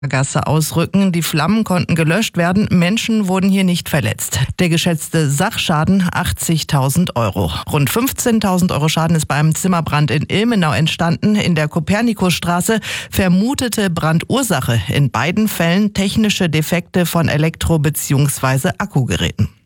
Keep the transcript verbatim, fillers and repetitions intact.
Gasse ausrücken. Die Flammen konnten gelöscht werden. Menschen wurden hier nicht verletzt. Der geschätzte Sachschaden achtzigtausend Euro. Rund fünfzehntausend Euro Schaden ist beim Zimmerbrand in Ilmenau entstanden. In der Kopernikusstraße vermutete Brandursache. In beiden Fällen technische Defekte von Elektro- bzw. Akkugeräten.